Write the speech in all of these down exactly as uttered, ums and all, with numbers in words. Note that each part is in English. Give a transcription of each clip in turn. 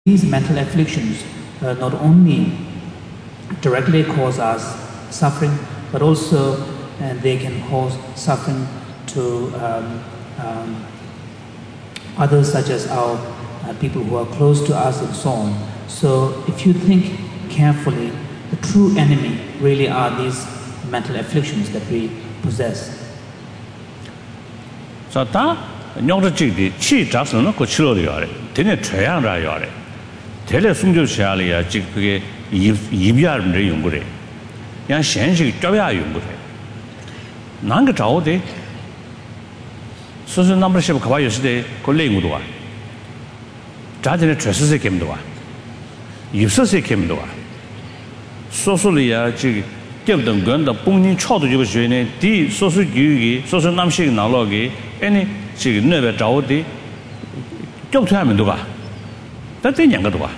These mental afflictions uh, not only directly cause us suffering, but also uh, they can cause suffering to um, um, others, such as our uh, people who are close to us and so on. So if you think carefully, the true enemy really are these mental afflictions that we possess. So that nyongda chigdi chi jasno no ko chilo yare tene chayang ra yare tele sungjo chali ya chig pge yibya mre yongure yang shen shi twya yongure nang ga zhao de so so number shi ka ba yoside ko le ngu do wa zha de chese se kem do wa yibse se kem do wa so so li ya chig jem deng gen da bong ning chao de ji ge ne di so so yu ge so so nam shi na lo ge any 这个那边找的，交出来没多吧？但这两个多吧。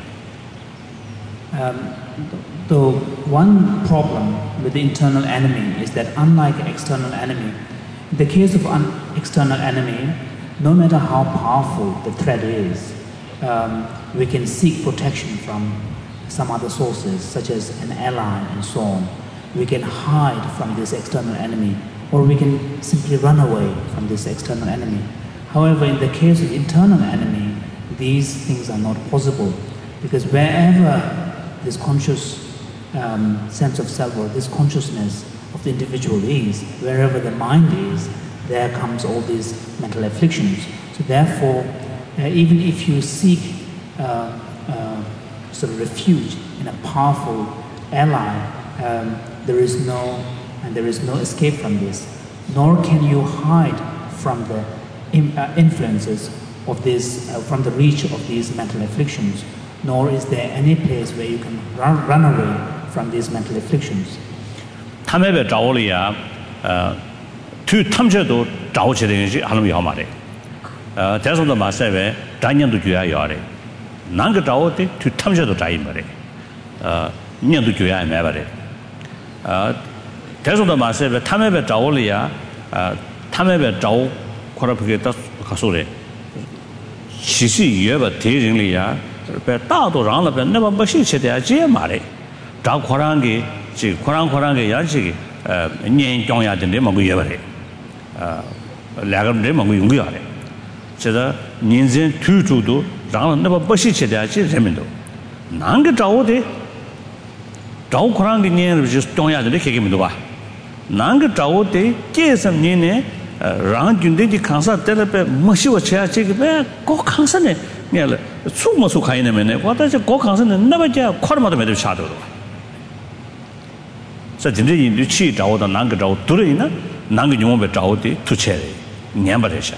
Um, the one problem with the internal enemy is that unlike external enemy, in the case of an external enemy, no matter how powerful the threat is, um, we can seek protection from some other sources, such as an ally and so on. We can hide from this external enemy, or we can simply run away from this external enemy. However, in the case of internal enemy, these things are not possible, because wherever this conscious um, sense of self, or this consciousness of the individual is, wherever the mind is, there comes all these mental afflictions. So therefore, uh, even if you seek uh, uh, sort of refuge in a powerful ally, um, there is no and there is no escape from this, nor can you hide from the uh, influences of this, uh, from the reach of these mental afflictions, nor is there any place where you can run, run away from these mental afflictions. 他们被找了呀，呃，去他们这都找起来是还能要嘛的，呃，再说的嘛，是为咱年都就要要的，哪个找的去他们这都找一么的，呃，年都就要买吧的，呃。 再说的嘛是他们被找了呀，呃，他们被找，可能不给他他说的，其实也不敌人了呀，被大多让了被那么不是吃的这嘛的，找可能给这可能可能给也是呃年长呀的那么个也不的，呃，两个人么个用不了的，这个年人推出都让了那么不是吃的这人们都，哪个找的？找可能给年就是长呀的那些个么多吧？ 哪个找的这什么呢？呃，让军队的抗杀得了被没修起来，这个被搞抗杀呢，你了，出没出看见没呢？我但是搞抗杀呢，那么叫快了嘛都没得下头了。这真正印度去找的哪个找对了呢？哪个用被找的出去了，年不得下。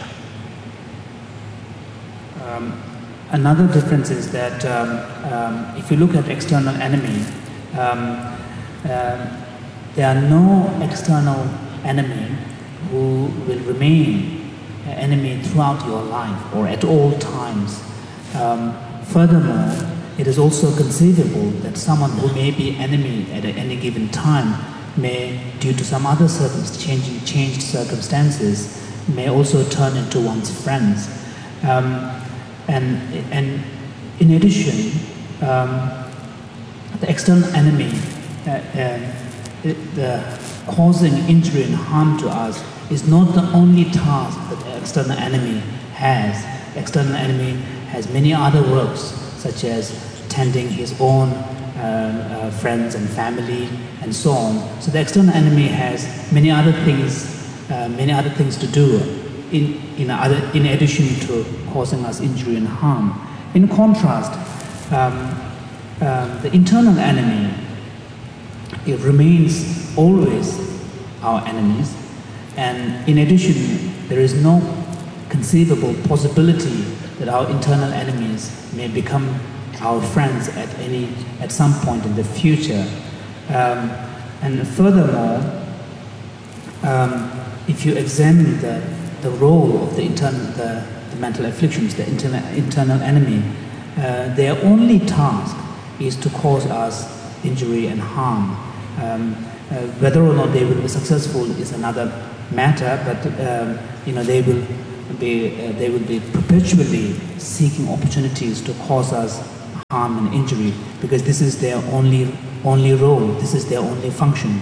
Um, another difference is that um, um, if you look at external enemy. Um, uh, There are no external enemy who will remain an enemy throughout your life or at all times. Um, furthermore, it is also conceivable that someone who may be enemy at any given time may, due to some other circumstances, changing, changed circumstances, may also turn into one's friends. Um, and, and in addition, um, the external enemy uh, uh, the causing injury and harm to us is not the only task that the external enemy has. The external enemy has many other works, such as tending his own uh, uh, friends and family and so on. So the external enemy has many other things, uh, many other things to do in, in, other, in addition to causing us injury and harm. In contrast, um, uh, the internal enemy, it remains always our enemies, and in addition, there is no conceivable possibility that our internal enemies may become our friends at any at some point in the future. Um, and furthermore, um, if you examine the the role of the internal the, the mental afflictions, the internal internal enemy, uh, their only task is to cause us injury and harm. Um, uh, whether or not they will be successful is another matter, but um, you know they will be uh, they will be perpetually seeking opportunities to cause us harm and injury, because this is their only only role, this is their only function.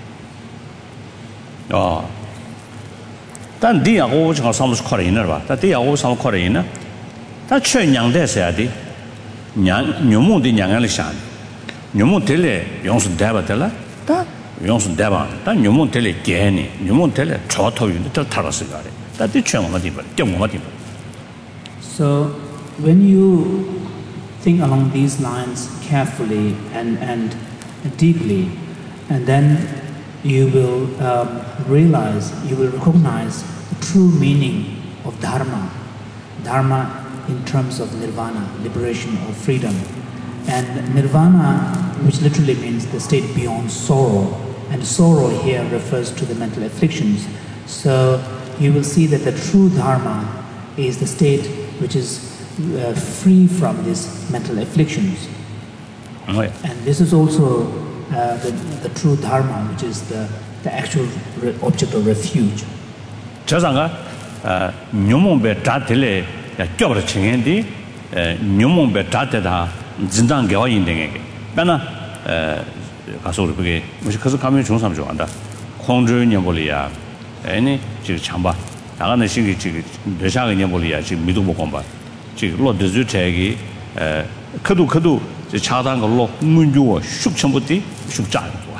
어. 단 디하고 저 사무스 코레이너 봐. 다 디하고 사무 코레이너. 다 최냥대서야 돼. 냥 녀모데 냥을 산. 녀모 텔레 용수 대바텔라. 다 용수 대바. 다 녀모 텔레 게니. 녀모 텔레 저토윈데 더 타라스 가래. 다 디처럼 어디 봐. 좀 어디 봐. So when you think along these lines carefully and and deeply, and then you will um, realize, you will recognize the true meaning of Dharma. Dharma in terms of nirvana, liberation or freedom. And nirvana, which literally means the state beyond sorrow. And sorrow here refers to the mental afflictions. So you will see that the true Dharma is the state which is uh, free from these mental afflictions. Oh, yeah. And this is also uh, the, the true Dharma, which is the, the actual re- object of refuge. 저상가 녀몽베 다텔레 껴버려 칭엔디 녀몽베 다테다 진단 개와 인댕에게 나나 가서 우리 그게 무슨 그래서 가면 좋은 사람 좋아한다. 공주 녀볼이야. 아니 지금 참봐. 나가는 시기 지금 대상의 녀볼이야. 지금 미도 못 건봐. 지금 로드즈 태기 에 크도 크도 차단 걸로 문주어 숙청부터 숙장 좋아.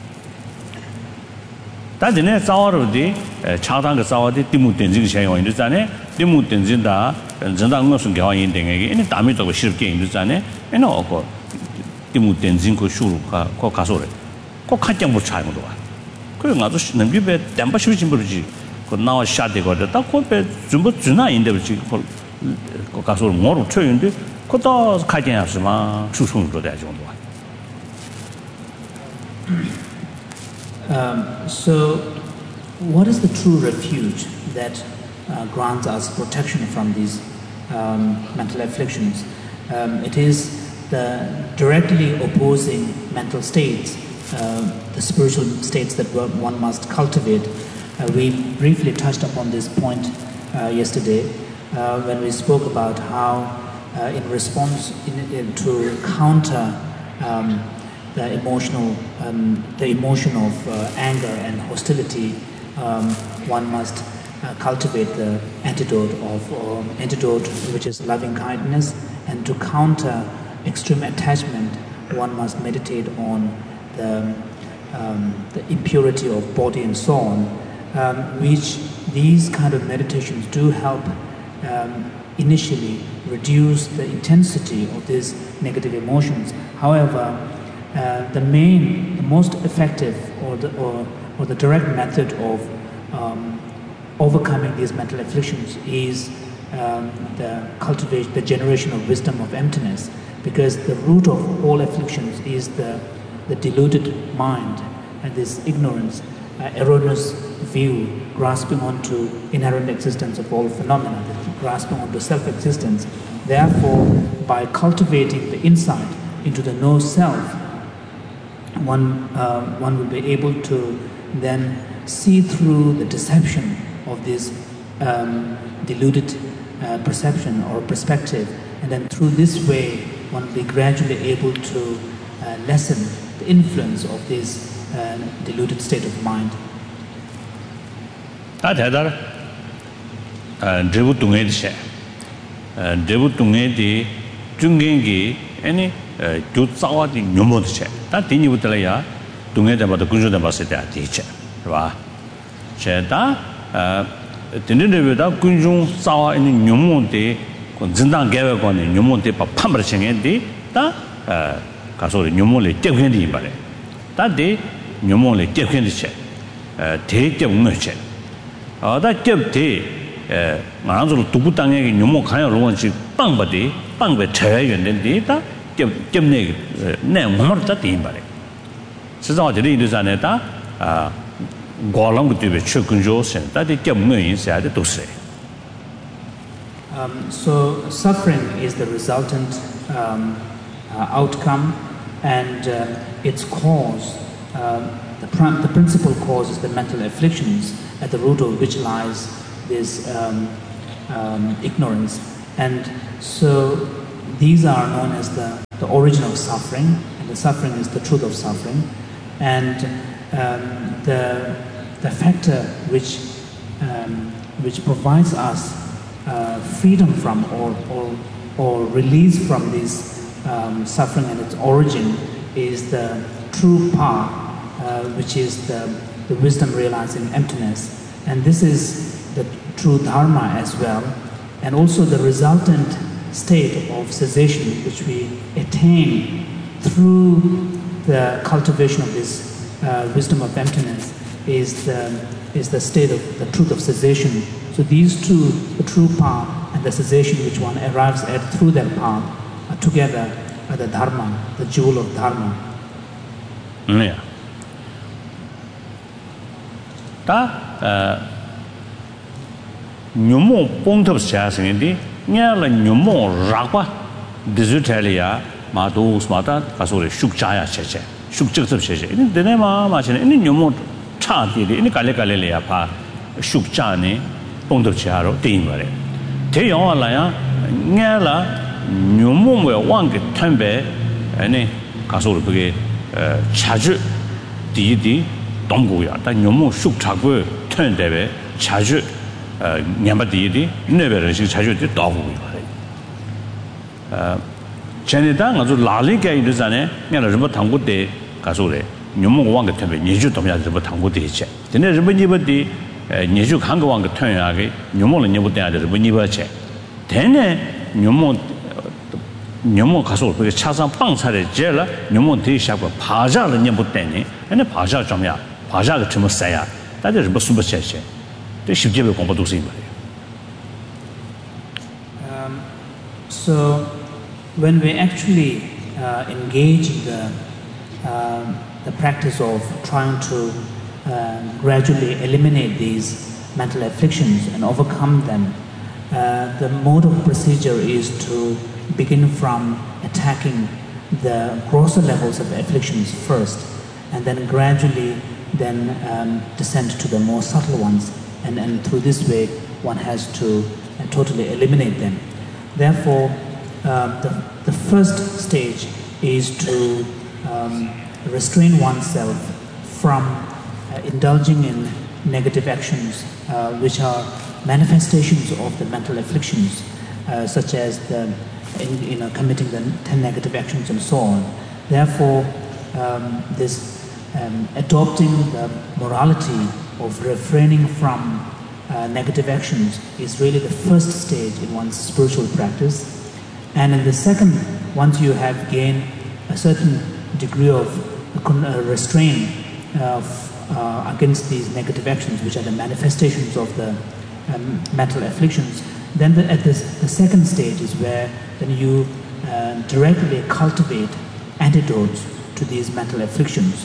다전에 싸워로디 차단 그 싸워디 디무 된진 생활 인도잖아요. 디무 된진다 전당 것은 개화인 등에게 이제 담이 더 쉽게 인도잖아요. 에는 어거 디무 된진 그 수루가 거 가서래. 꼭 한장 못 차는 거 봐. 그래 나도 남기배 담바 쉬진 버지. 그 나와 샤대거든. 딱 코페 전부 주나 인데 버지. 그 가서 뭐로 쳐인데 그다 가진하지마 추송으로 돼 정도. Um, so, what is the true refuge that uh, grants us protection from these um, mental afflictions? Um, it is the directly opposing mental states, uh, the spiritual states that one must cultivate. Uh, we briefly touched upon this point uh, yesterday uh, when we spoke about how, uh, in response in, in, to counter um, the emotional, um, the emotion of uh, anger and hostility, um, one must uh, cultivate the antidote of um, antidote, which is loving kindness, and to counter extreme attachment, one must meditate on the um, the impurity of body and so on, um, which these kind of meditations do help um, initially reduce the intensity of these negative emotions. However, Uh, the main, the most effective or the, or, or the direct method of um, overcoming these mental afflictions is um, the cultivation, the generation of wisdom of emptiness, because the root of all afflictions is the, the deluded mind and this ignorance, uh, erroneous view, grasping onto inherent existence of all phenomena, grasping onto self-existence. Therefore, by cultivating the insight into the no-self, one uh, one will be able to then see through the deception of this um, deluded uh, perception or perspective, and then through this way one will be gradually able to uh, lessen the influence of this uh, deluded state of mind. 다대다 제부 동에 돼. 제부 동에 돼 중간기 아니 교사와디 녀모드체 다 디니부터야 동해대마다 군주대 봤을 때 디체 봐 제다 어 디니르베다 군중 사와 있는 녀모데 진당 개외관의 녀모데 파파르 생에디 다어 가서 녀모를 떼견디 말해 다데 녀모를 떼견디체 어 대대 운명체 어다 떼대 에 나한테로 두부 땅에 녀모 가야 로원지 빵바디 빵베 제외연된디 다 gemne ne ngomar ta tin bare siza de ri de zane ta a golang de be chukunjo sen ta de gemne yin sa de dose. Um so suffering is the resultant um, uh, outcome, and uh, its cause, uh, the pr- the principal cause is the mental afflictions, at the root of which lies this um, um, ignorance, and so these are known as the origin of suffering, and the suffering is the truth of suffering, and um, the the factor which um, which provides us uh, freedom from or or or release from this um, suffering and its origin is the true path, uh, which is the, the wisdom realizing emptiness, and this is the true dharma as well, and also the resultant state of cessation which we attain through the cultivation of this uh, wisdom of emptiness is the is the state of the truth of cessation. So these two, the true path and the cessation which one arrives at through that path, are together are the dharma, the jewel of dharma. Yeah. Ta nyumo pongtop siasingdi nyala nyumo rakwa dizutalia ma do smata kasore shukchaya cheche shukchitsap cheche ini dene ma ma chene ini nyumo cha di ini kale kale le ya pha shukcha ne pongtop chiaro tin bare te yong la ya nyala nyumo we wang ge thambe ani kasore bege 자주 디디 동고야 다 너무 숙차고 턴데베 자주 냠바디디 네베르시 자주 도고야 어 전에다 아주 라리게 이르잖아요 내가 좀 당고대 가서래 너무 왕게 턴베 니주 도면 좀 당고대 있지 근데 좀 니버디 니주 간거 왕게 턴야게 너무는 니버대 아들 뭐 니버체 되네 너무 녀모 가서 그 차상 빵차를 제라 녀모 대샤고 바자를 녀못 되니 아니 바자 좀야 바자가 좀 써야 다들 뭐 숨버셔셔 또 쉽게be 공부도 쓰인 거예요. Um so when we actually uh, engage in the uh, the practice of trying to uh, gradually eliminate these mental afflictions and overcome them, uh, the mode of procedure is to begin from attacking the grosser levels of afflictions first, and then gradually then um, descend to the more subtle ones, and, and through this way one has to uh, totally eliminate them. Therefore, uh, the, the first stage is to um, restrain oneself from uh, indulging in negative actions uh, which are manifestations of the mental afflictions, uh, such as the In, you know, committing the ten negative actions and so on. Therefore, um, this um, adopting the morality of refraining from uh, negative actions is really the first stage in one's spiritual practice. And in the second, once you have gained a certain degree of uh, restraint uh, uh, against these negative actions, which are the manifestations of the um, mental afflictions, then the, at this, the second stage is where then you uh, directly cultivate antidotes to these mental afflictions,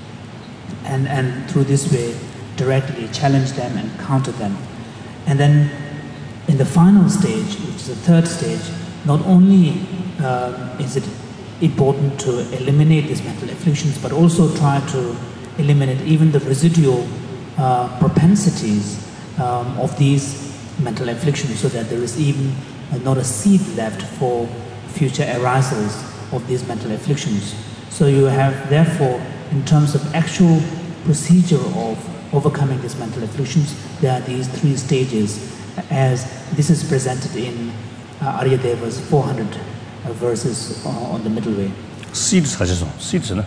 and, and through this way directly challenge them and counter them. And then in the final stage, which is the third stage, not only uh, is it important to eliminate these mental afflictions, but also try to eliminate even the residual uh, propensities um, of these mental afflictions, so that there is even uh, not a seed left for future arisals of these mental afflictions. So you have, therefore, in terms of actual procedure of overcoming these mental afflictions, there are these three stages, as this is presented in uh, Aryadeva's four hundred uh, verses uh, on the middle way. Seeds 하셔서 seeds는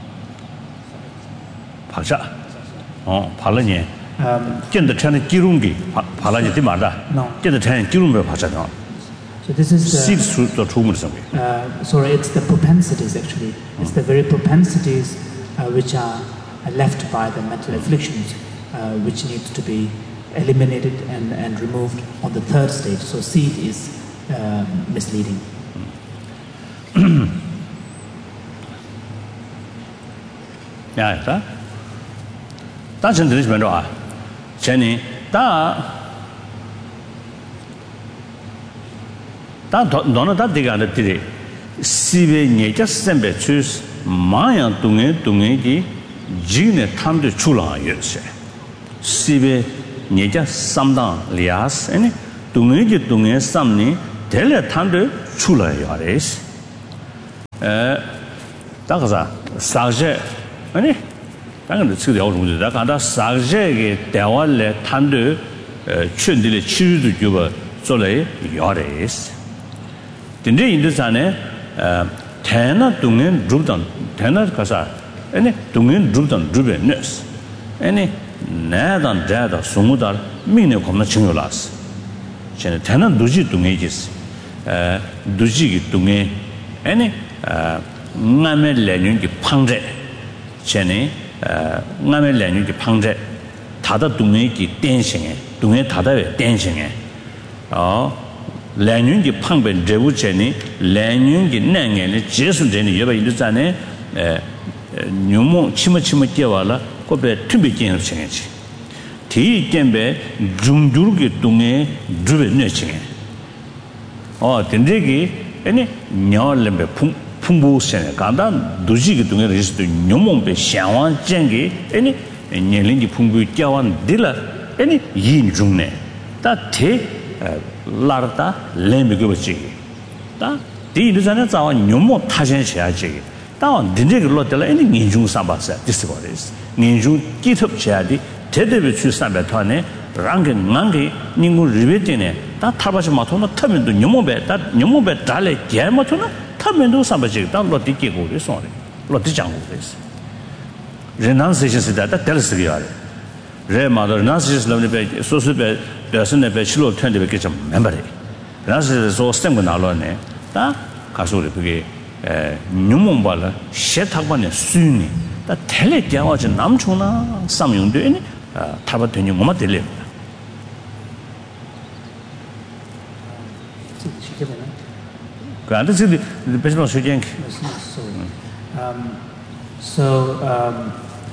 박자 어 발라니见得穿的基隆的爬了你对吗的？见得穿基隆没爬着呢。 So this is the, seeds the true uh, sorry, it's the propensities actually. It's the very propensities uh, which are left by the mental afflictions, uh, which needs to be eliminated and, and removed on the third stage. So seed is uh, misleading. Yeah, that. That's in this matter. Jenny, that that don't that they got it. Sibe nature sembe choose Maya dunge dunge di jine tam de chula yese. Sibe nature samdang lias and dunge dunge samni tele tam de chula yares. 에 다가자 사제 아니 당연히 지금 요 정도 다 간다 사제의 대화를 탄도 춘들의 치유도 주고做了 요래스 근데 인도산에 대나 동은 루던 대나 가서 아니 동은 루던 루베너스 아니 나단 자다 소무다 민의 겁나 중요라스 전에 대나 누지 동에지스 에 누지기 동에 아니 ngame lenyun ki phangre chene ngame lenyun ki phangre thada dungye ki tenshing dungye thada we tenshing 어 lenyun ki phangbe rebu chene lenyun ki nangye ne jesu jene yeba indusane nyumo chima chima kyawala kobe tumbe kyen chenge ti kembe jungdur ki dungye drube ne chenge 어 된데기 아니 녀lembe 풍 풍부세네 간단 도지기 동에 리스도 녀몽베 샹완 쟁기 아니 녀린기 풍부 껴완 딜라 아니 인중네 다테 라르다 렘비고지 다 디르자네 자와 녀몽 타신 셔야지 다 딘데기 로텔 아니 인중 삼바세 디스거리스 인중 기톱 셔야디 제대로 출산배 터네 랑게 랑게 닝고 리베티네 다 타바시 마토나 타면도 녀몽베 다 녀몽베 달래 개마토나 타면도 삼바지 다 로디케고 그래서 로디 장고 그래서 레난세시스다 다 텔스기야 레마더 레난세시스 럼네 소스베 베스네 베실로 텐데 베게 좀 멤버리 레난세시스 소 스템고 나로네 다 가소리 그게 에 녀몽발라 셰탁반에 수니 다 텔레 개와지 남초나 삼용되니 타바 되니 뭐마 될래 Um, so, um,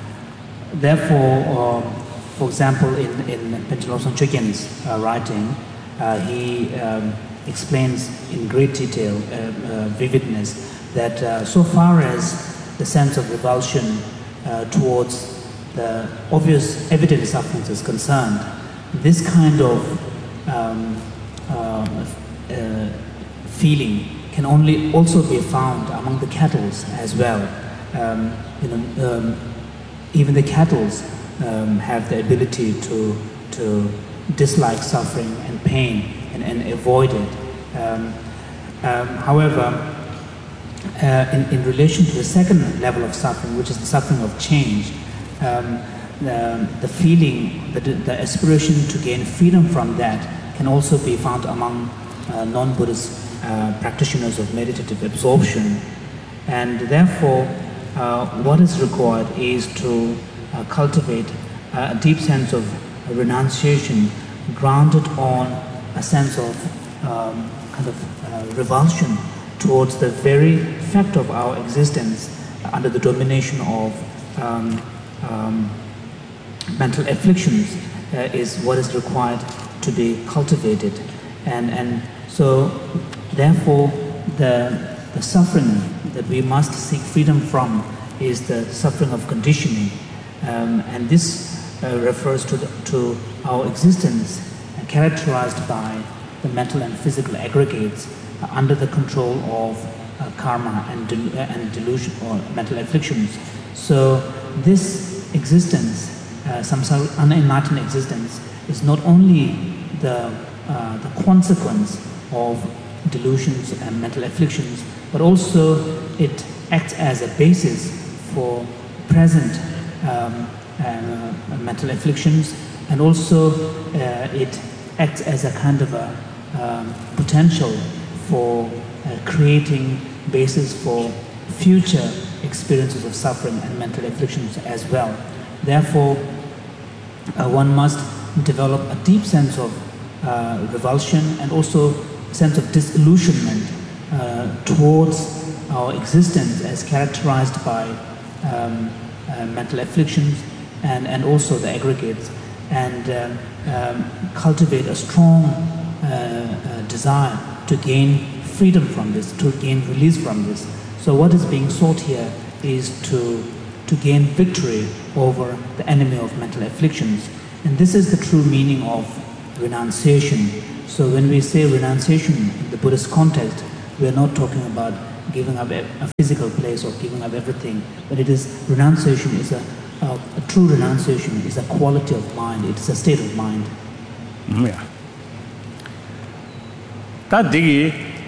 therefore, um, for example, in, in Panchen Lobsang Chögyin's uh, writing, uh, he um, explains in great detail, uh, uh, vividness, that uh, so far as the sense of revulsion uh, towards the obvious evident sufferings is concerned, this kind of um, uh, uh, feeling can only also be found among the cattle as well. Um, you know, um, even the cattle um, have the ability to to dislike suffering and pain and, and avoid it. Um, um, however, uh, in, in relation to the second level of suffering, which is the suffering of change, um, the, the feeling, the, the aspiration to gain freedom from that can also be found among uh, non-Buddhist Uh, practitioners of meditative absorption, and therefore uh, what is required is to uh, cultivate a deep sense of renunciation grounded on a sense of um, kind of uh, revulsion towards the very fact of our existence under the domination of um, um, mental afflictions uh, is what is required to be cultivated, and and so therefore, the, the suffering that we must seek freedom from is the suffering of conditioning, um, and this uh, refers to, the, to our existence uh, characterized by the mental and physical aggregates uh, under the control of uh, karma and, del- and delusion or mental afflictions. So this existence, uh, samsara, unenlightened existence, is not only the, uh, the consequence of delusions and mental afflictions, but also it acts as a basis for present um, uh, mental afflictions, and also uh, it acts as a kind of a um, potential for uh, creating basis for future experiences of suffering and mental afflictions as well. Therefore, uh, one must develop a deep sense of uh, revulsion and also sense of disillusionment uh, towards our existence as characterized by um, uh, mental afflictions and, and also the aggregates, and um, um, cultivate a strong uh, uh, desire to gain freedom from this, to gain release from this. So what is being sought here is to, to gain victory over the enemy of mental afflictions. And this is the true meaning of renunciation. So when we say renunciation in the Buddhist context, we are not talking about giving up a, a physical place or giving up everything, but it is renunciation is a, a, a true renunciation is a quality of mind. It is a state of mind. Mm, yeah. That digi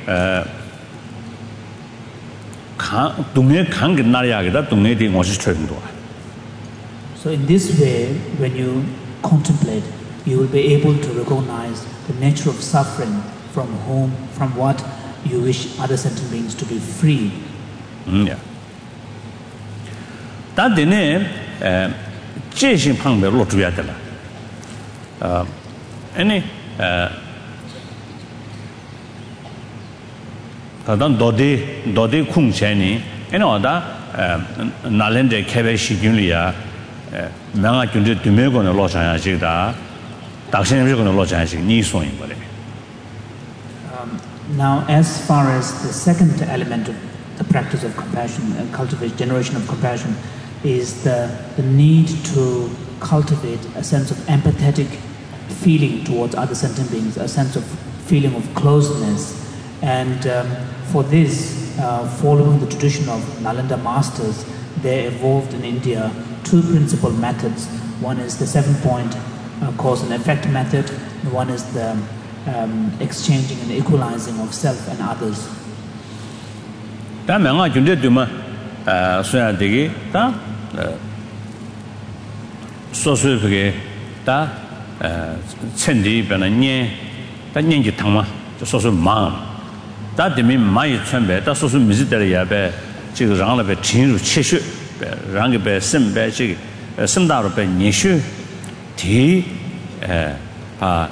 dunge khang gnarya da dunge di ngoshi chöngdo. So in this way, when you contemplate, you will be able to recognize the nature of suffering from whom, from what you wish other sentient beings to be free. Mm, yeah. That dine jishin pangbe lo zhuya de la. Any kadan dodi dodi khung chani any oda nalende kebe shi gyunli ya 명아 군데 두메고는 로장야지다 당신님이 로장야지 니 소인 거래. Now, as far as the second element of the practice of compassion and cultivate generation of compassion is the, the need to cultivate a sense of empathetic feeling towards other sentient beings, a sense of feeling of closeness. And um, for this, uh, following the tradition of Nalanda masters, they evolved in India two principal methods. One is the seven-point uh, cause and effect method, and one is the um, exchanging and equalizing of self and others. Da menga junde duma soya degi da sosu pege da chendi bena nye da nyenji tangma sosu ma da demi mai chwenbe da sosu mizi de ya be ji ge rang le be jin ru qie xue rang ge be sim be ji sim da ru be ni xue ti eh pa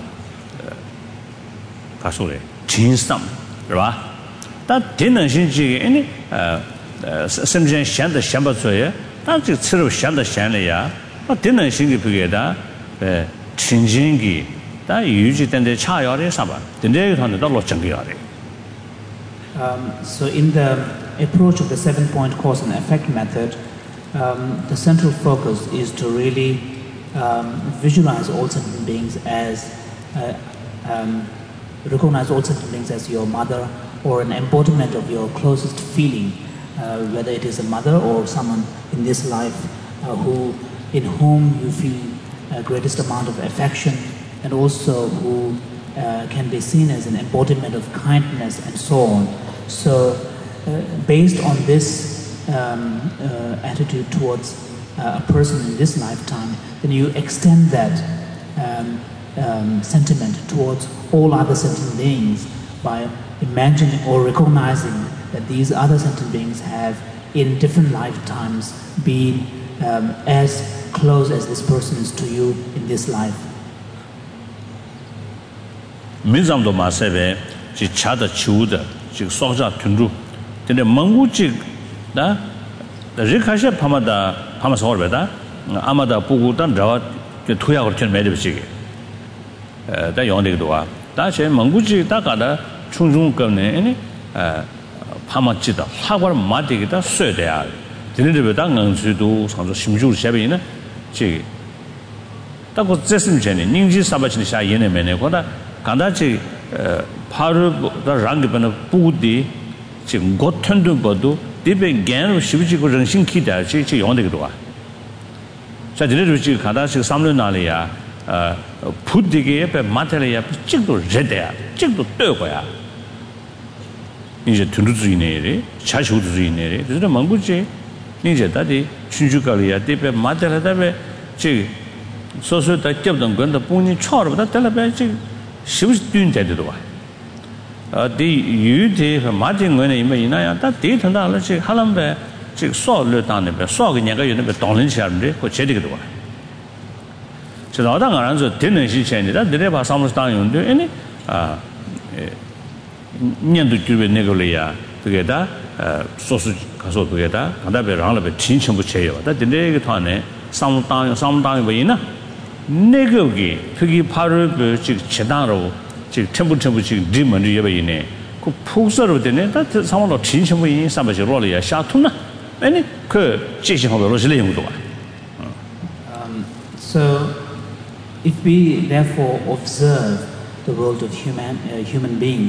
pa su le jin sam是吧？但电能性这个，你呃呃，什么人想的想不出来，但这吃肉想的想了呀，那电能性的不给他，呃，亲近的，但有些等的差要的啥吧，等的他们到老正个要的。 Um, so in the approach of the seven-point cause and effect method, um, the central focus is to really um, visualize all sentient beings as, uh, um, recognize all sentient beings as your mother, or an embodiment of your closest feeling, uh, whether it is a mother or someone in this life uh, who, in whom you feel uh, greatest amount of affection, and also who uh, can be seen as an embodiment of kindness and so on. So, uh, based on this um, uh, attitude towards uh, a person in this lifetime, then you extend that um, um, sentiment towards all other sentient beings by imagining or recognizing that these other sentient beings have in different lifetimes been um, as close as this person is to you in this life. 민zam도 마세베 지 차다 치우다 지 소자 튼루 근데 멍구지 나 리카셰 파마다 파마서 얼베다 아마다 보고단 라와 토야고 전 매듭시게 에다 용데도 와 다시 멍구지 다가다 충중급네 아니 아 파마지다 하고를 마디기다 쇠대야 드는데보다 응수도 상조 심주를 샤베이나 지 딱고 제스님 전에 닝지 사바치는 샤 예네 메네 거다 간다지 파르 랑게번의 부디 지금 고튼도 봐도 디베 겐으로 십지고 정신 기다 지 용되기도 와. 자, 이래도 지금 가다시 삼년 날이야. 어, 부디게 옆에 마텔이야. 찍도 제대야. 찍도 떠고야. 이제 tundu주의네. 자주주의네. 그래서 망부지. 이제 다디 춘주가리야. 디베 마텔하다베 지 소소다 접던 건데 본인 처음부터 달라베 지 십시 뛴데도 와. 어, 디 유디 마진 거네 이면 이나야 다 데이터나 지 하람베 지 소를 당네베 소가 내가 요네 동는 시험데 그 제대로 와. 저 나당 안서 되는 시체니다. 내가 봐 사무소 당용데 아니 아 년도 주변 내걸이야. 그게다 소수 가서 그게다 간다베 랑라베 진천부 체요. 다 근데 그 안에 사무소 당 사무소 당이 뭐이나 내거기 그게 바로 그 제단으로 지금 템부 템부 지금 리먼이 예배이네 그 폭설로 되네 다 상황도 진심으로 인 삼바지 로리야 샤투나 아니 그 제시하고 로실의 용도가 um so if we therefore observe the world of human uh, human beings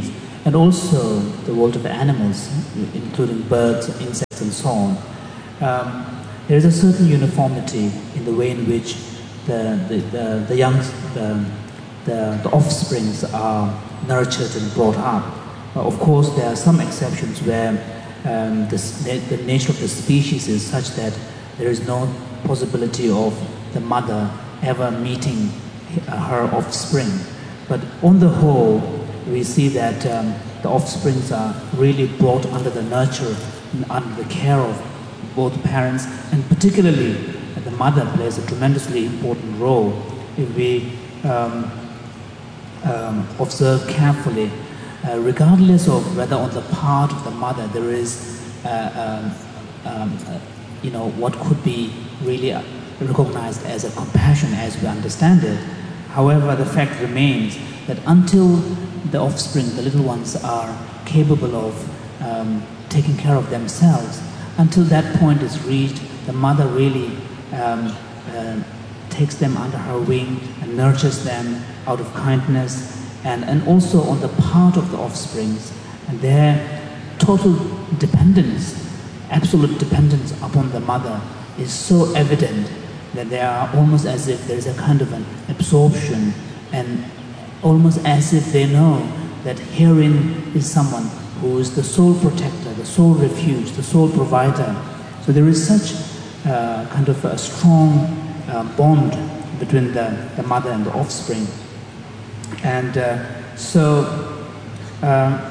and also the world of animals, including birds, insects, and so on, um, there is a certain uniformity in the way in which the, the, the, the young, the, the, the offsprings are nurtured and brought up. Uh, of course, there are some exceptions where um, the, the nature of the species is such that there is no possibility of the mother ever meeting her offspring. But on the whole, we see that um, the offsprings are really brought under the nurture and under the care of both parents, and particularly the mother plays a tremendously important role. If we um, um, observe carefully, uh, regardless of whether on the part of the mother there is, uh, um, um, uh, you know, what could be really recognized as a compassion as we understand it. However, the fact remains that until the offspring, the little ones, are capable of um, taking care of themselves, until that point is reached, the mother really um, uh, takes them under her wing and nurtures them out of kindness, and, and also on the part of the offsprings, and their total dependence, absolute dependence upon the mother is so evident that they are almost as if there is a kind of an absorption, and almost as if they know that herein is someone who is the sole protector, the sole refuge, the sole provider. So there is such uh, kind of a strong uh, bond between the, the mother and the offspring. And uh, so, uh,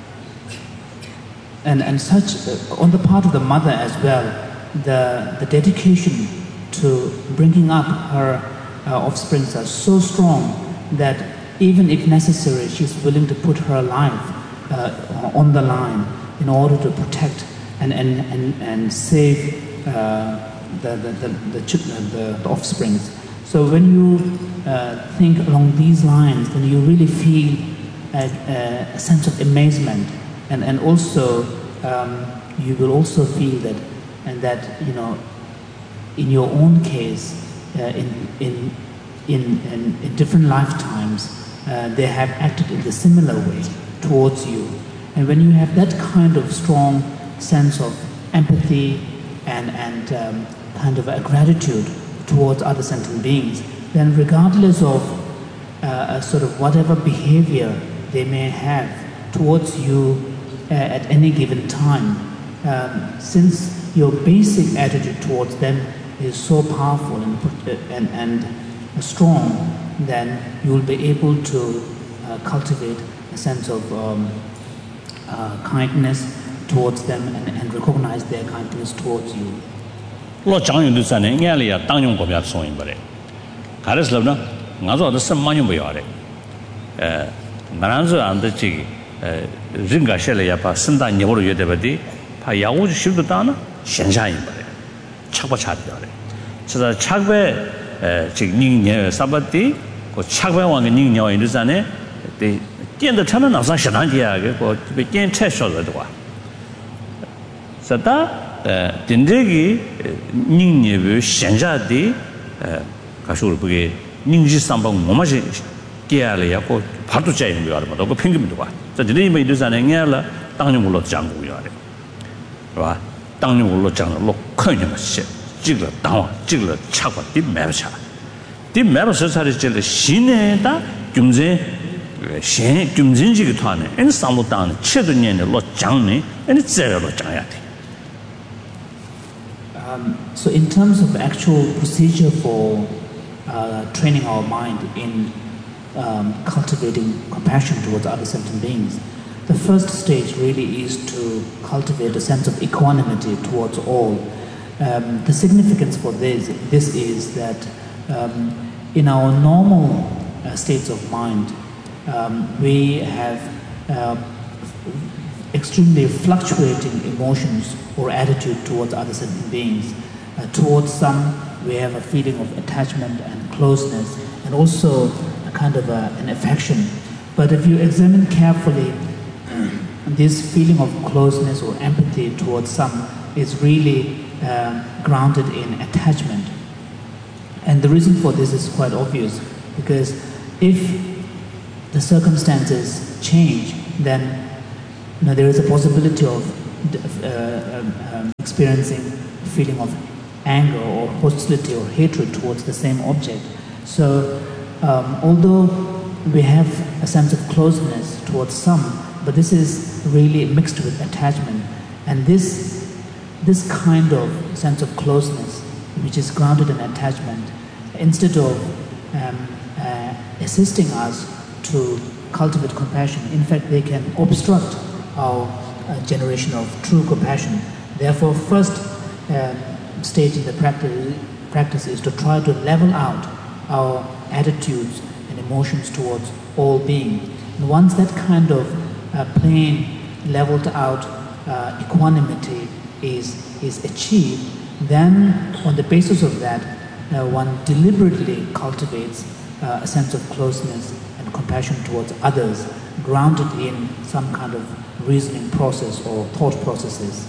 and, and such, uh, on the part of the mother as well, the, the dedication to bringing up her uh, offsprings are so strong that even if necessary, she's willing to put her life uh, on the line in order to protect and, and, and, and save uh, the, the, the, the, the, the offsprings. So when you uh, think along these lines, then you really feel a, a sense of amazement, and, and also um, you will also feel that, and that, you know, in your own case, uh, in, in, in, in, in different lifetimes, uh, they have acted in the similar way towards you. And when you have that kind of strong sense of empathy and, and um, kind of a gratitude towards other sentient beings, then regardless of uh, a sort of whatever behavior they may have towards you uh, at any given time, um, since your basic attitude towards them is so powerful and, and, and strong, then you will be able to uh, cultivate a sense of um, uh, kindness towards them and, and recognize their kindness towards you. Lo chang yu du san ne ngai le ya tang yong ko bya song yin ba le ga re slo na nga zo da sem ma yong ba ya le eh nga ran zo an de chi eh ring ga she le ya pa sin da ni bo lo yue de ba di pa ya wu ji shi du da na xian sha yin ba le chak ba cha de ya le so da chak be eh chi ning nie sa ba di ko chak be wang ge ning nie yin du san ne de dian de cha na na sa sha dan dia ge ko be dian che sho de wa sa da 딘데기 닝니브 현자디 가쇼를 보게 닝지 삼방 뭐마지 깨야래고 바도 짜이는 거 알아. 그 핑계도 봐. 저 딘데 뭐 이르잖아. 냥라 당뇨로 장고 요래. 봐. 당뇨로 장로 큰이 맛이. 찍을 당와 찍을 차고 뒤 매버차. 뒤 매버서 살이 신에다 금제 신 금진지기 토하네. 엔 상로 당 체도년에 로 장네. 엔 제로 장야 돼. Um, so in terms of actual procedure for uh, training our mind in um, cultivating compassion towards other sentient beings, the first stage really is to cultivate a sense of equanimity towards all. Um, the significance for this, this is that um, in our normal uh, states of mind, um, we have uh, extremely fluctuating emotions or attitude towards other sentient beings. Uh, towards some, we have a feeling of attachment and closeness, and also a kind of a, an affection. But if you examine carefully, this feeling of closeness or empathy towards some is really uh, grounded in attachment. And the reason for this is quite obvious, because if the circumstances change, then you know, there is a possibility of uh, um, um, experiencing a feeling of anger or hostility or hatred towards the same object. So um, although we have a sense of closeness towards some, but this is really mixed with attachment. And this, this kind of sense of closeness, which is grounded in attachment, instead of um, uh, assisting us to cultivate compassion, in fact they can obstruct our uh, generation of true compassion. Therefore, first uh, stage in the practice, practice is to try to level out our attitudes and emotions towards all being. And once that kind of uh, plain, leveled out uh, equanimity is, is achieved, then on the basis of that, uh, one deliberately cultivates uh, a sense of closeness and compassion towards others, grounded in some kind of reasoning process or thought processes.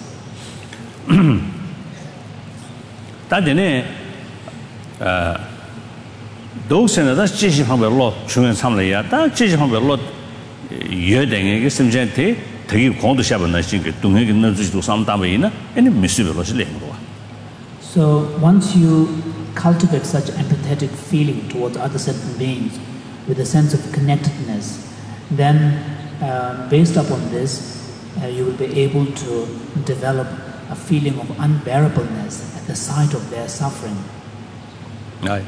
those and that's just from a lot, chewing some layer, that's just from a lot. You're doing some gente, take you con to Shaban, I think, to make another to some Tamina, and a miserable lingua. So once you cultivate such empathetic feeling towards other sentient beings with a sense of connectedness, then uh, based upon this, uh, you will be able to develop a feeling of unbearableness at the sight of their suffering. Aye.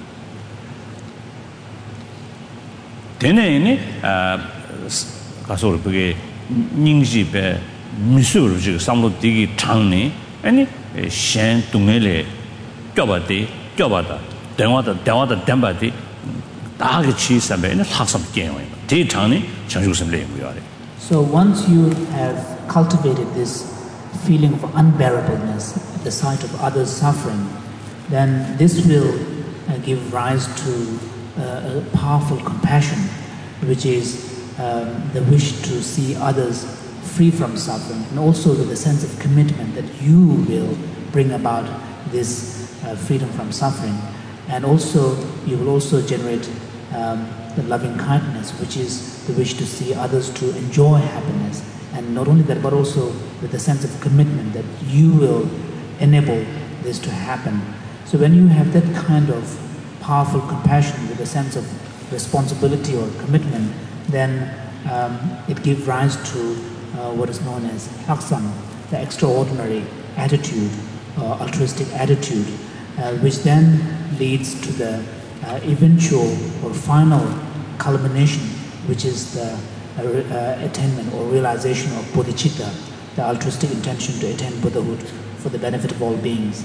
Then, uh, 가서 그게 닝지배 미술을 지금 삼로 되게 장네 아니 셴 동네에 껴봐대 껴봐다 대화다 대화다 댐바대 다게 치사배는 학습 게임이에요. 대 장네 장주심 레고요. So once you have cultivated this feeling of unbearableness at the sight of others suffering, then this will uh, give rise to uh, a powerful compassion, which is Um, the wish to see others free from suffering, and also with a sense of commitment that you will bring about this uh, freedom from suffering. And also, you will also generate um, the loving kindness, which is the wish to see others to enjoy happiness. And not only that, but also with a sense of commitment that you will enable this to happen. So when you have that kind of powerful compassion with a sense of responsibility or commitment, then um, it gives rise to uh, what is known as laksam, the extraordinary attitude, uh, altruistic attitude, uh, which then leads to the uh, eventual or final culmination, which is the uh, uh, attainment or realization of bodhicitta, the altruistic intention to attain Buddhahood for the benefit of all beings.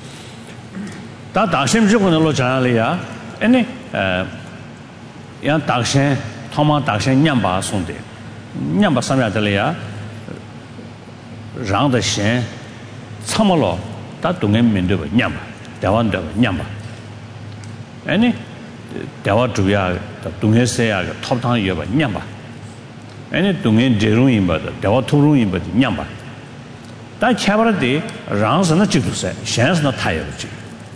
다 다심 주고는 로 자라리야. 아니 어 야 다심 토마 다심 냠바 손데. 냠바 삼야들이야. 랑의 신 참으로 다 동에 면도 냠바. 대원도 냠바. 아니 대화 주야 동에서야 톱탕 여바 냠바. 아니 동에 제롱인 바다 대화 토롱인 바다 냠바. 다 차버데 랑스나 찍으세. 셴스나 타여지.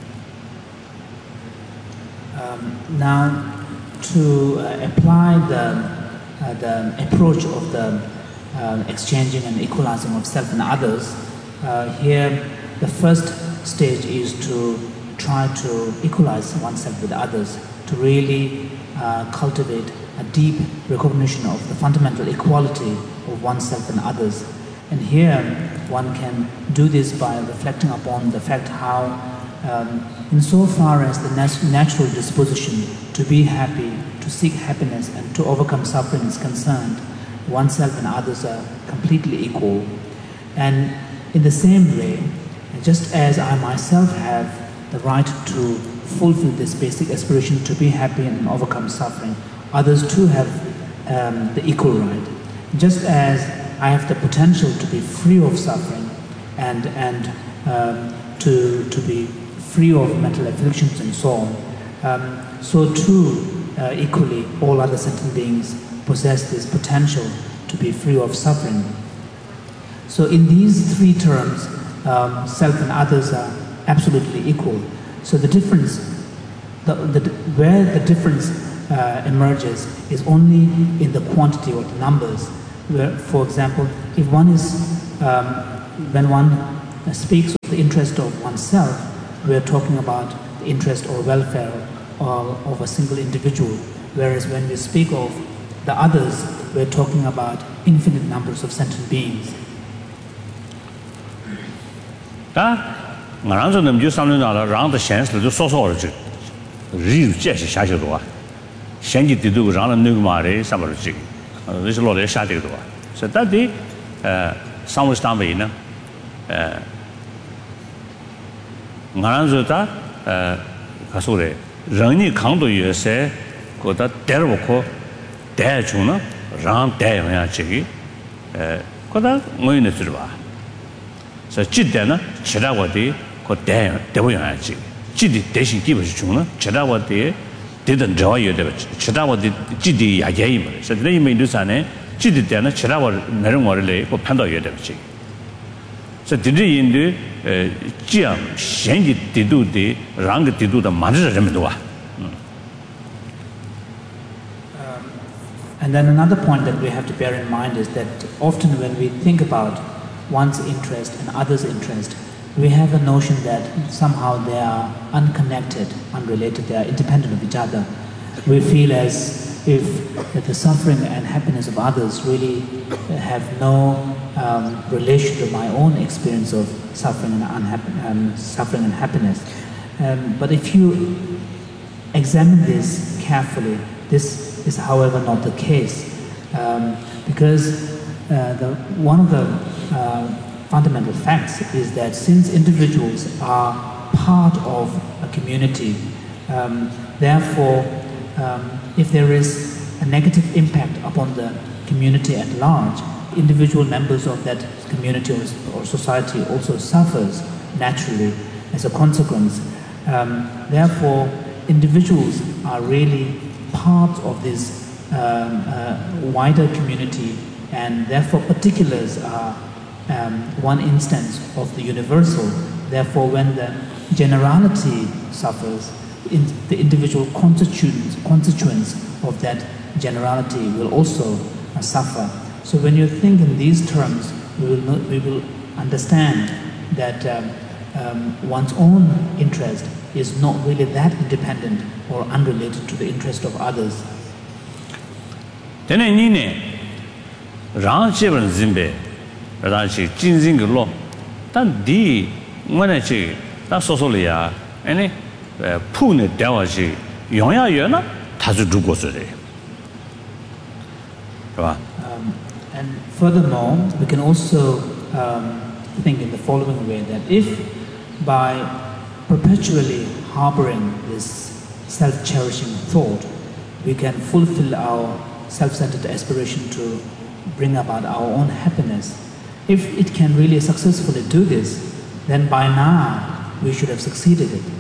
Now, to uh, apply the, uh, the approach of the uh, exchanging and equalizing of self and others, uh, here the first stage is to try to equalize oneself with others, to really uh, cultivate a deep recognition of the fundamental equality of oneself and others. And here one can do this by reflecting upon the fact how Um, insofar as the nat natural disposition to be happy, to seek happiness and to overcome suffering is concerned, oneself and others are completely equal. And in the same way, just as I myself have the right to fulfill this basic aspiration to be happy and overcome suffering, others too have um, the equal right. Just as I have the potential to be free of suffering and, and um, to, to be free of mental afflictions and so on, um, so too uh, equally all other sentient beings possess this potential to be free of suffering. So in these three terms, um, self and others are absolutely equal. So the difference, the, the, where the difference uh, emerges is only in the quantity or the numbers. Where, for example, if one is, um, when one speaks of the interest of oneself, we're talking about the interest or welfare of, of a single individual. Whereas when we speak of the others, we're talking about infinite numbers of sentient beings. 다 나랑서 넘주 삼년나라 랑의 현실을 좀 소소하지. 리우제시 샤셔도아. 현지들도 랑의 누구말에 삼을지. 그래서 로레 샤데도아. 그래서 에 상무스탄베이나 에 나랑서다 에 가서래 랑이 강도여세 거다 데려놓고 대중은 랑 대용야지. 에 거다 뭐이네 들어봐. 그래서 지대는 지라고디 그 대, 대보여야지. 지디 대신 기본이 주는 지라고디 되던 저와요 되고 지라고디 지디 야제이 뭐. 그래서 내 이미도산에 지디 때는 지라고 내는 거를 그 판도여야 되지. 그래서 디디 인도 에 지양 현지 디도디 랑 디도다 만들 점도 와. And then another point that we have to bear in mind is that often when we think about one's interest and others' interest, we have a notion that somehow they are unconnected, unrelated, they are independent of each other. We feel as if that the suffering and happiness of others really have no um, relation to my own experience of suffering and, unhapp- um, suffering and happiness. Um, but if you examine this carefully, this is however not the case, um, because uh, the, one of the uh, fundamental facts is that since individuals are part of a community, um, therefore um, if there is a negative impact upon the community at large, individual members of that community or, or society also suffers naturally as a consequence. Um, therefore, individuals are really part of this um, uh, wider community, and therefore particulars are um, one instance of the universal. Therefore, when the generality suffers, in the individual constituents, constituents of that generality will also uh, suffer. So when you think in these terms, we will, know, we will understand that um, um, one's own interest is not really that independent or unrelated to the interest of others. Then I ran seven zimbe, Rashi, Jinzinglo, then D, when I say that's Sosolia, any Pune Dawashi, Yonya Yona, Tazudugosere. And furthermore, we can also um, think in the following way that if by perpetually harboring this self-cherishing thought, we can fulfill our self-centered aspiration to bring about our own happiness. If it can really successfully do this, then by now we should have succeeded it.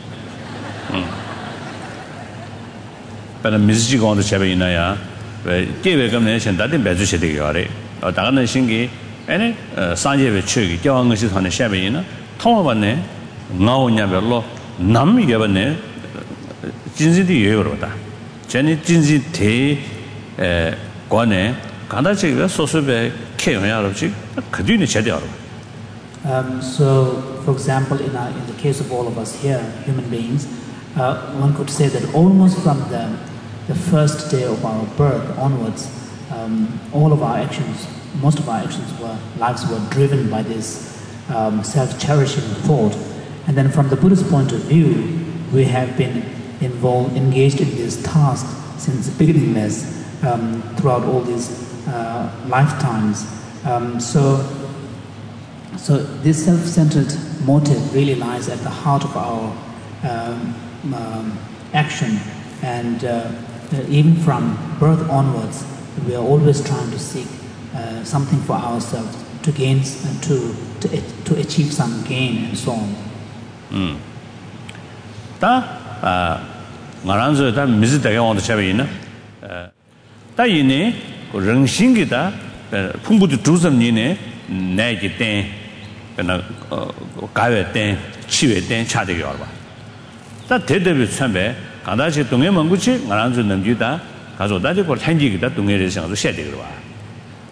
But a music on the Chabinaya, gave a combination that in Bezu City, or Dana Shingi, any Sanje Chugi, Joang on the Shabina, Tomabane, now never Nam Yavane, Jinzi Euroda, Jenny Jinzi Te Guane, Kandachi, Sosobe, Kayarochi, Kaduni Chadiaro. Um, so, for example, in, our, in the case of all of us here, human beings, uh, one could say that almost from the, the first day of our birth onwards, um, all of our actions, most of our actions were, lives were driven by this um, self-cherishing thought. And then from the Buddhist point of view, we have been involved, engaged in this task since beginningless um, throughout all these uh, lifetimes. Um, so, So this self-centered motive really lies at the heart of our um, um, action, and uh, even from birth onwards, we are always trying to seek uh, something for ourselves, to gain, uh, to, to to achieve some gain, and so on. 음. 다 아, 말한서 다 미스다게 온다 차베이나. 어. 다 이네 그 정신기다 풍부도 두섬니네 내기 때 그나 가외된 치외된 차대기 알바. 다 대대비 참배 가다시 동해 먼구치 말한서 넘기다 가서 다지 걸 현지기다 동해를 생각도 셔야 되거든 봐.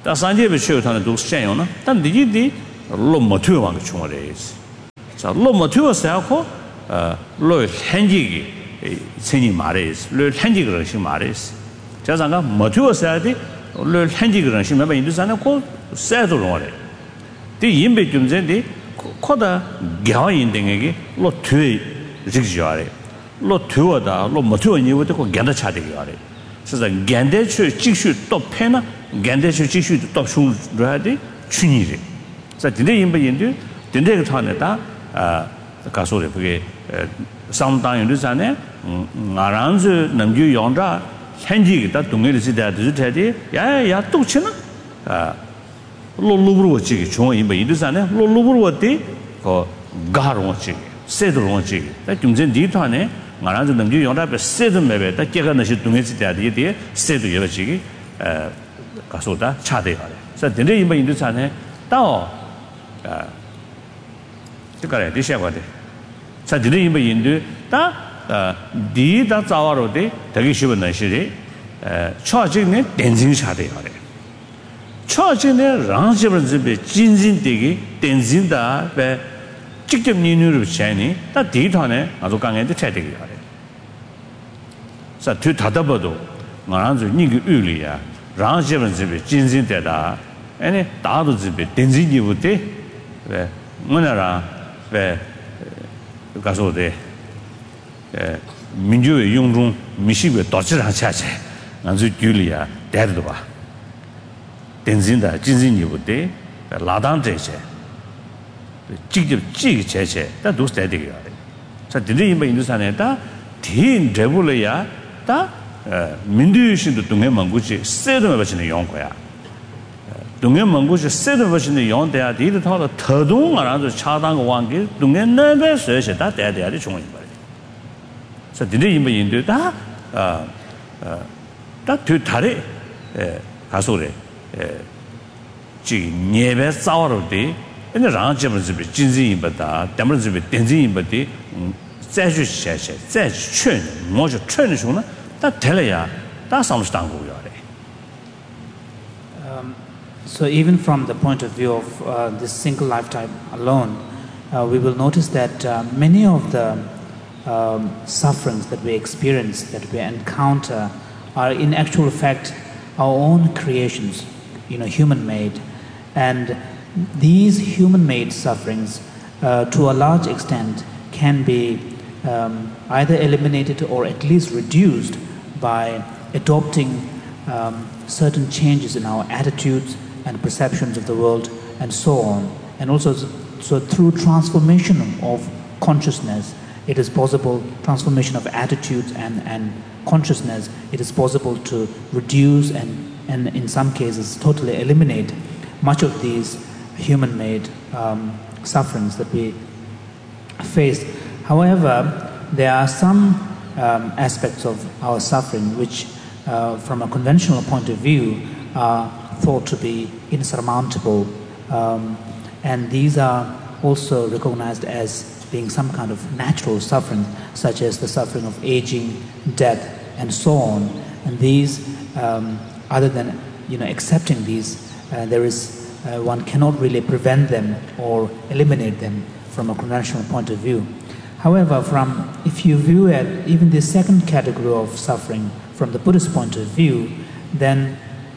다 산제베 쉬어타는 도 셴요나 다 니지디 로모트왕 총어레스 자 로모트워서고 어 현지기 생이 말레스 로 현지그를 시 말레스 자상가 모트워서야디 로 현지그를 시 매번 인도산에 고 세도로래 디 임베 좀전디 코다 겨인등에게 로 퇴 직지하래 로 퇴어다 로 모트워니부터 고 견다 차대기 하래 그래서 견대추 직슈 또 패나 견대추 직슈 또 슈르하디 춘이래 자 근데 임베 인도 근데 그 타네다 아 가소래 그게 상당히 인도산에 나란즈 남주 용자 현지기다 동네를 지대도 되지 야야 똑치나 아 로루브로지 종 임베 인도산에 로루브로지 그 가로지 세도로지 다 중전 디타네 나란즈 남주 용자 세도 매베다 깨가나시 동네 지대도 돼 세도 여러지기 에 가소다 차대가래 자 근데 임베 인도산에 또 아 그거래 디셔거든 자 근데 임베 인도 다 디다 자와로데 되게 쉬운 날씨리 에 처진에 댄징 차대가래 처진에 랑집을 집에 진진되게 댄징다 배 직접 니누르 챤니 다 디터네 아주 강한테 차대게 하래 자 뒤 다다버도 나란주 니그 의리야 랑집을 집에 진진되다 아니 다도 집에 댄징이부터 왜 뭐냐라 왜 가서데 에 민주의 용중 미식의 도치랑 차체 아주 줄이야 대도 봐 댄진다 진진이부터 라단제체 직접 찌기 제체 다 도스대되게 하래 자 드리 임바 인도산에다 딘 레블이야 다 민주신도 동해 망고지 세도에 버치는 용거야 동해 망고지 세도에 버치는 용대야 디도 타도 더동 알아서 차단 관계 동해 내배 서서 다 대대야리 중요한 거야 자 드리 임바 인도다 아다 뒤다리 에 가소래 에 지 예배 싸워로데 근데 랑집을 집에 진진이보다 담을 집에 댄진이보다再去写写再去劝我就劝的时候呢他得了呀他上不是当过要的 So even from the point of view of uh, this single lifetime alone, uh, we will notice that uh, many of the um, sufferings that we experience, that we encounter, are in actual fact our own creations, you know, human-made. And these human-made sufferings, uh, to a large extent, can be um, either eliminated or at least reduced by adopting um, certain changes in our attitudes and perceptions of the world and so on. And also, so through transformation of consciousness, it is possible, transformation of attitudes and, and consciousness, it is possible to reduce and, and in some cases totally eliminate much of these human-made um, sufferings that we face. However, there are some um, aspects of our suffering which, uh, from a conventional point of view, are thought to be insurmountable, um, and these are also recognized as being some kind of natural suffering, such as the suffering of aging, death, and so on. And these, um, other than you know accepting these, uh, there is uh, one cannot really prevent them or eliminate them from a conventional point of view. However, from if you view it, even the second category of suffering from the Buddhist point of view, then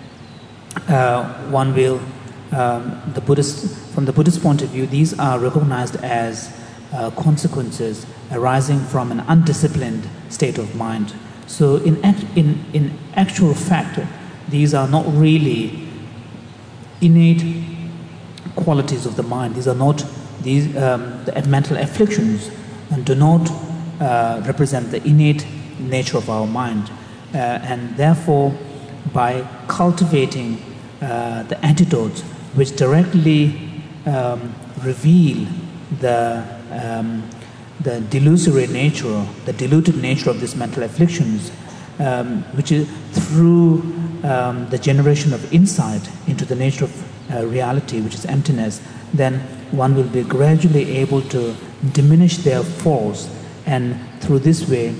uh, one will, um, the Buddhist, from the Buddhist point of view, these are recognized as uh, consequences arising from an undisciplined state of mind. So in, act, in, in actual fact, these are not really innate qualities of the mind. These are not these um, the mental afflictions and do not uh, represent the innate nature of our mind. Uh, and therefore, by cultivating uh, the antidotes which directly um, reveal the, um, the delusory nature, the diluted nature of these mental afflictions, um, which is through um, the generation of insight into the nature of uh, reality, which is emptiness, then one will be gradually able to diminish their force, and through this way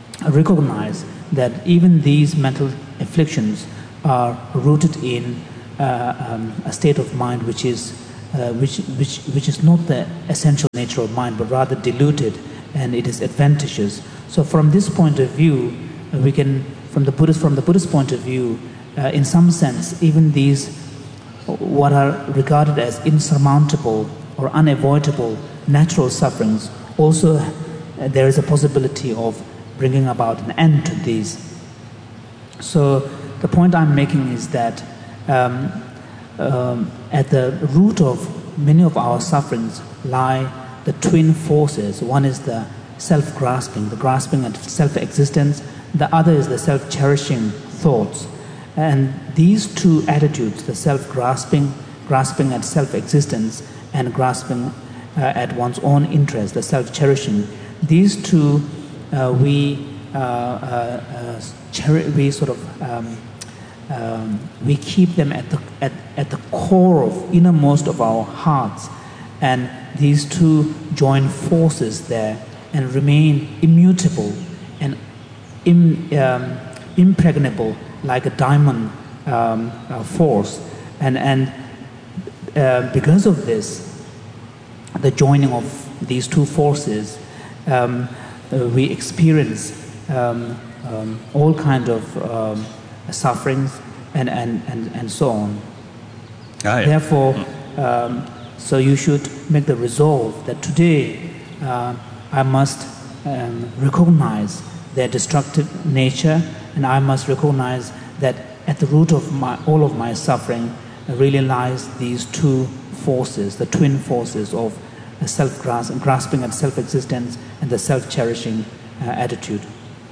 recognize that even these mental afflictions are rooted in uh, um, a state of mind which is uh, which which which is not the essential nature of mind, but rather diluted, and it is advantageous. So from this point of view, uh, we can from the Buddhist from the Buddhist point of view, uh, in some sense, even these what are regarded as insurmountable or unavoidable natural sufferings, also uh, there is a possibility of bringing about an end to these. So the point I'm making is that um, um, at the root of many of our sufferings lie the twin forces. One is the self-grasping, the grasping at self-existence. The other is the self-cherishing thoughts. And these two attitudes, the self-grasping, grasping at self-existence, and grasping uh, at one's own interest, the self-cherishing, these two uh, we uh, uh, uh, cheri- we sort of um, um, we keep them at the at, at the core of innermost of our hearts, and these two join forces there and remain immutable and im, um, impregnable like a diamond um, uh, force, and and uh, because of this, the joining of these two forces, um, uh, we experience um, um, all kind of um, sufferings and, and, and, and so on. Ah, yeah. Therefore, um, so you should make the resolve that today uh, I must um, recognize their destructive nature, and I must recognize that at the root of my, all of my suffering really lies these two forces, the twin forces of self-grasping at self-existence and the self-cherishing uh, attitude.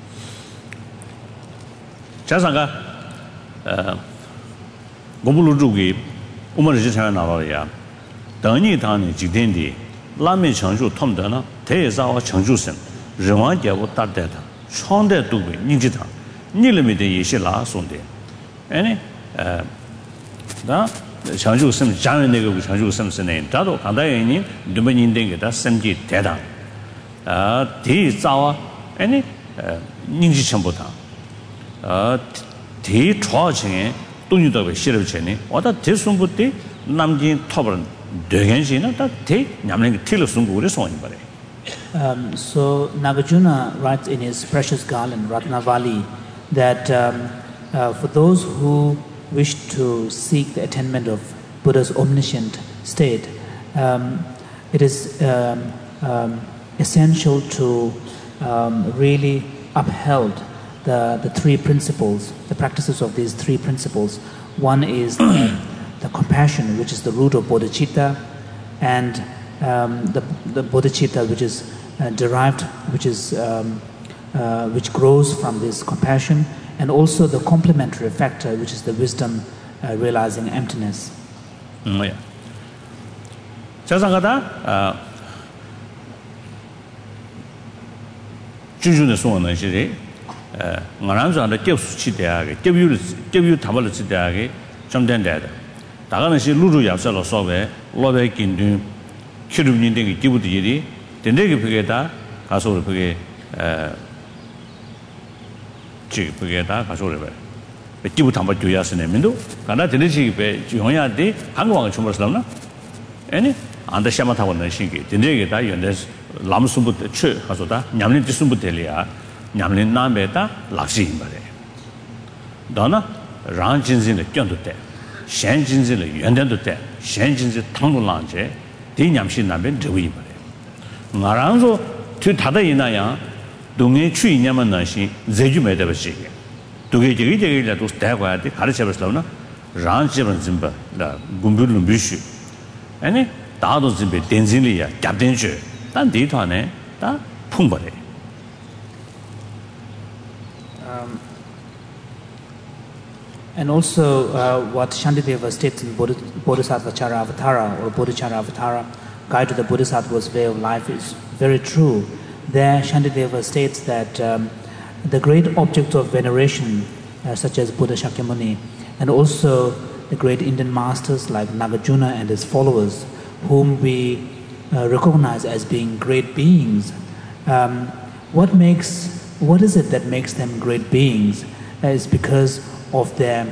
자상가 어 고불루주기 우머르지 차나라야等你当你几天的拉面成就痛的呢대사와成就심人王节我打得他创的都为你知道你里面的也是拉送的哎呃那成就심 자는 내가成就심是呢다도 간다니 너무 인den게 다 심지 대당 아 대사와 아니 어 인지 전부다 어 대초층에 돈이도 싫을 전에 어다 대순부터 남진 탑은 되겐시나 다 대 냠는 틀을 순구를 소원이 말해. Um, so Nagarjuna writes in his precious garland Ratnavali that um, uh, for those who wish to seek the attainment of Buddha's omniscient state, um, it is um, um, essential to um, really uphold the, the three principles, the practices of these three principles. One is the, the compassion, which is the root of bodhicitta, and um, the, the bodhicitta, which is uh, derived, which is um, uh, which grows from this compassion, and also the complementary factor, which is the wisdom uh, realizing emptiness. 음, 예. 자상가다 아 주주의 소원은 시리 에 나란자의 교수치 대학에 교육 교육 담을 대학에 점된다. 다가는 시 루루 yap살로 소베 로베 긴든 키르민데 기부들이 된데게 그게다 가서 그게 에 지 그게다 가서 그래. 기부 담을 줘야스네 민도 가나 되는지 배 용야데 한국왕 주물슬나 아니 안다 샤마타고는 신기 된데게 다 연데 람숨부터 최 가서다 냠린 뜻숨부터리아 냠린 남에다 락시인 말에 너나 랑진진의 견도때 셴진진의 연된도때 셴진진 당론랑제 대냠신 남에 저위 말에 나랑서 뒤 다다 이나야 동에 추이냐면 나시 제주매대버시 두개 저기 저기라도 대과야 돼 가르쳐버스라나 랑지번 짐바 라 군불은 비슈 아니 다도 짐베 덴진리야 잡된주 단 디토네 다 풍버래. Um, and also uh, what Shantideva states in Bodhi, Bodhisattva Charavatara or Bodhicharavatara, Guide to the Bodhisattva's Way of Life, is very true. There Shantideva states that um, the great objects of veneration uh, such as Buddha Shakyamuni and also the great Indian masters like Nagarjuna and his followers, whom we uh, recognize as being great beings, um, what makes what is it that makes them great beings? Uh, is because of their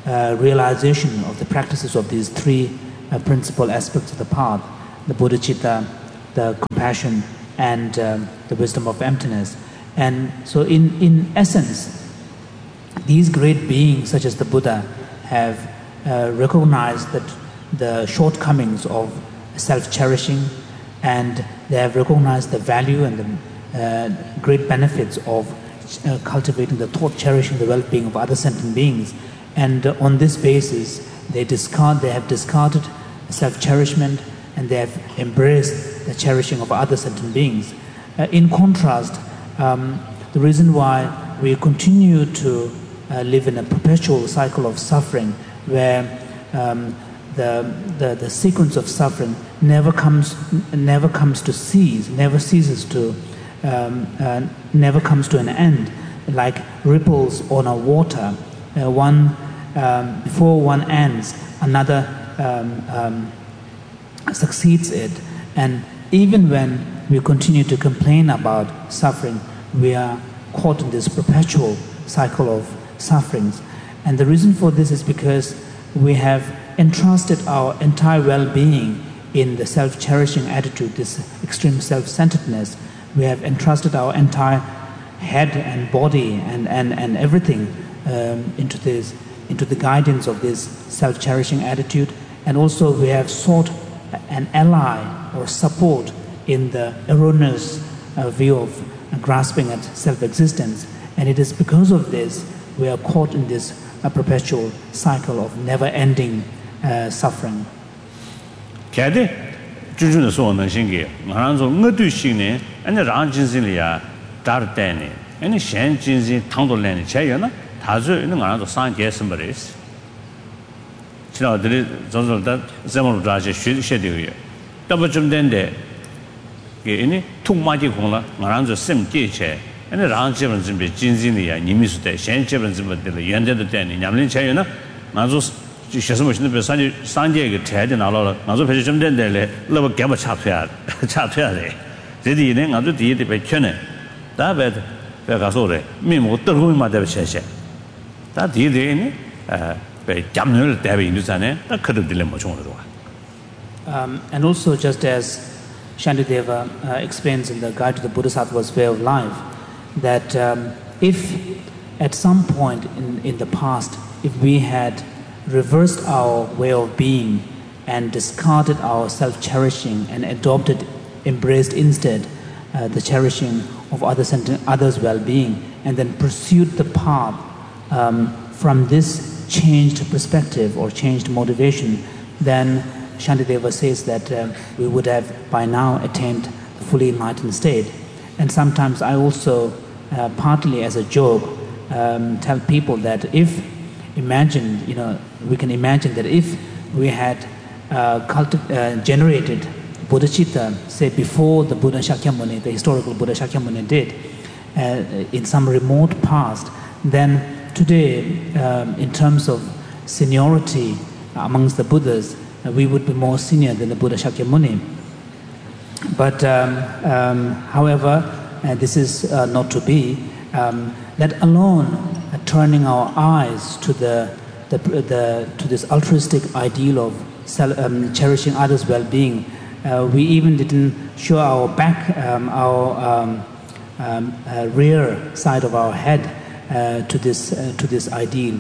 uh, realization of the practices of these three uh, principal aspects of the path, the bodhicitta, the compassion, and um, the wisdom of emptiness. And so in, in essence, these great beings such as the Buddha have uh, recognized that the shortcomings of self-cherishing, and they have recognized the value and the uh, great benefits of uh, cultivating the thought, cherishing the well-being of other sentient beings. And uh, on this basis, they discard, they have discarded self-cherishment, and they have embraced the cherishing of other sentient beings. Uh, in contrast, um, the reason why we continue to uh, live in a perpetual cycle of suffering, where um, the, the the sequence of suffering never comes never comes to cease, never ceases to, um, uh, never comes to an end, like ripples on a water. Uh, one um, before one ends, another um, um, succeeds it, and even when we continue to complain about suffering, we are caught in this perpetual cycle of sufferings. And the reason for this is because we have entrusted our entire well-being in the self-cherishing attitude, this extreme self-centeredness. We have entrusted our entire head and body and, and, and everything um, into this, into the guidance of this self-cherishing attitude. And also we have sought an ally or support in the erroneous uh, view of uh, grasping at self-existence. And it is because of this we are caught in this uh, perpetual cycle of never-ending uh, suffering. Kade, jujun de so na xin ge, ngan zo nge du xin ne, ane rang jin sin li ya dar dai ne, ane xian jin sin tang do len ne, che ye na, ta zu ne ngan zo san jie sim ba res. Chi na de zo zo da zhe mo zha jie xue xue de ye. Da bu zhen den de ge ane tu ma ji kong la, ngan zo sim jie che, ane rang jie ben zhen bi jin sin li ya, ni mi su de, xian jie ben zhen ba de le, yuan de de de ne, nyam lin che ye na, ngan zo就学什么现在被三界三界给拆的拿了了，俺说陪着什么点的嘞，那不给不插出来，插出来嘞。这第一呢，俺说第一得被劝呢，大别别告诉我嘞，面目德公嘛得被切切，但第一的呢，呃，被家门人代表印度山呢，那可能得来没冲了是吧？Um, and also, just as Shantideva uh, explains in the Guide to the Bodhisattva's Way of Life, that um, if at some point in, in the past, if we had reversed our way of being and discarded our self-cherishing and adopted, embraced instead uh, the cherishing of other senti- others' well-being, and then pursued the path um, from this changed perspective or changed motivation, then Shantideva says that uh, we would have by now attained the fully enlightened state. And sometimes I also, uh, partly as a joke, um, tell people that if imagine, you know, we can imagine that if we had uh, culti- uh, generated bodhicitta, say before the Buddha Shakyamuni, the historical Buddha Shakyamuni did, uh, in some remote past, then today, um, in terms of seniority amongst the Buddhas, uh, we would be more senior than the Buddha Shakyamuni. But um, um, however, uh, this is uh, not to be, um, let alone uh, turning our eyes to the, the, the to this altruistic ideal of self, um, cherishing others' well-being. Uh, we even didn't show our back, um, our um, um, uh, rear side of our head uh, to this uh, to this ideal.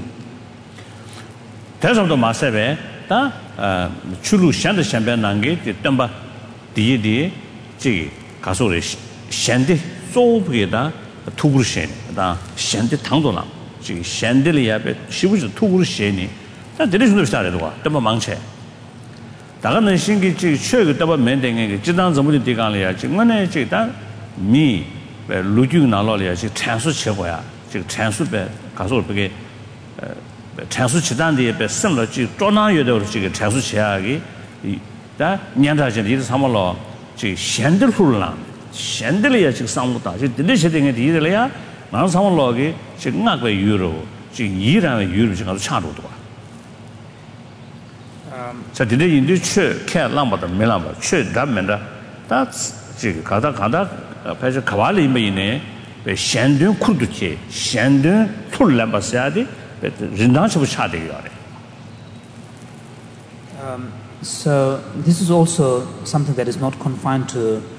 대성도 마세베 다 출루 샹데 샹베 난게 덤바 디디 지 가소레 샹데 소브게다 투구르셴 다 샹데 당도나 지 샹데리야베 시부지 투구르셴니 다 데리준도 비슷하래도 덤바 망체 다가는 신기 지 최고 덤바 맨댕게 지당 전부디 디간래야 지만에 지다 미 루주 나로래야 지 찬수 최고야 지 찬수베 가소르베게 찬수 지단데 배 선로 지 조나여도 지 찬수 치하기 다 년자진 이들 삼월로 지 현들 훈란 현들이야 지 상무다 지 들리셔 되게 이들이야 나는 삼월로기 지 응악의 유로 지 이란의 유로 지 가서 차로도 와. 자 근데 인도 최 캐람바도 메람바 최 담면다 다지 가다 가다 배저 가발이 메이네 배 현든 쿠르드치 현든 풀람바사디 rindan chabu cha de yare Um, so this is also something that is not confined to